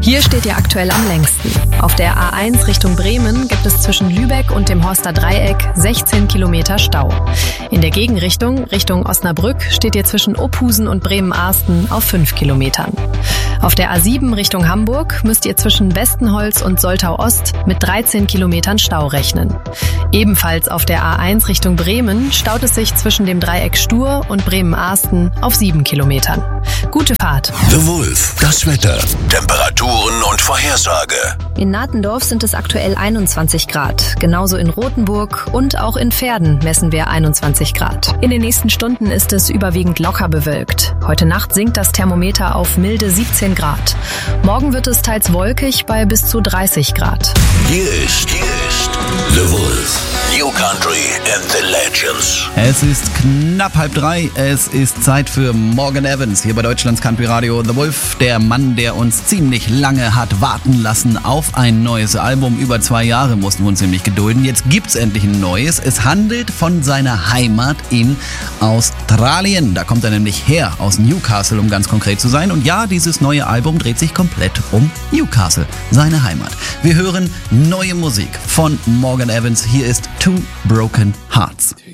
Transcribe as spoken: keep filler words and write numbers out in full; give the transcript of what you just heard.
Hier steht ihr aktuell am längsten. Auf der A eins Richtung Bremen gibt es zwischen Lübeck und dem Horster Dreieck sechzehn Kilometer Stau. In der Gegenrichtung, Richtung Osnabrück, steht ihr zwischen Ophusen und Bremen-Arsten auf fünf Kilometern. Auf der A sieben Richtung Hamburg müsst ihr zwischen Westenholz und Soltau-Ost mit dreizehn Kilometern Stau rechnen. Ebenfalls auf der A eins Richtung Bremen staut es sich zwischen dem Dreieck Stur und Bremen-Arsten auf sieben Kilometern. Gute Fahrt. The Wolf, das Wetter, Temperaturen und Vorhersage. In Nahtendorf sind es aktuell einundzwanzig Grad. Genauso in Rothenburg und auch in Verden messen wir einundzwanzig Grad. In den nächsten Stunden ist es überwiegend locker bewölkt. Heute Nacht sinkt das Thermometer auf milde siebzehn Grad. Morgen wird es teils wolkig bei bis zu dreißig Grad. Hier ist, hier ist The Wolf. New Country and the Legends. Es ist knapp halb drei. Es ist Zeit für Morgan Evans hier bei Deutschlands Country Radio. The Wolf, der Mann, der uns ziemlich lange hat warten lassen auf ein neues Album. Über zwei Jahre mussten wir uns nämlich gedulden. Jetzt gibt's endlich ein neues. Es handelt von seiner Heimat in Australien. Da kommt er nämlich her, aus Newcastle, um ganz konkret zu sein. Und ja, dieses neue Album dreht sich komplett um Newcastle, seine Heimat. Wir hören neue Musik von Morgan Evans. Hier ist Two Broken Hearts.